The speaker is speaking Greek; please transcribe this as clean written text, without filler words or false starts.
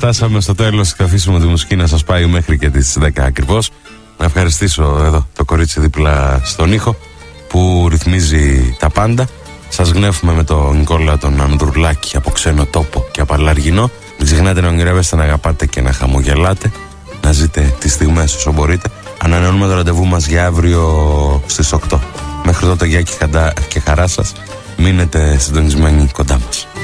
φτάσαμε στο τέλος. Θα αφήσουμε τη μουσική να σας πάει μέχρι και τις 10 ακριβώς. Να ευχαριστήσω εδώ το κορίτσι δίπλα στον ήχο που ρυθμίζει τα πάντα. Σας γνέφουμε με τον Νικόλα τον Ανδρουλάκη από Ξένο Τόπο και από Αλαργινό. Μην ξεχνάτε να ονειρεύεστε, να αγαπάτε και να χαμογελάτε. Να ζείτε τις στιγμές όσο μπορείτε. Ανανεώνουμε το ραντεβού μας για αύριο στις 8. Μέχρι τότε, γεια και χαρά σας. Μείνετε συντονισμένοι κοντά μας.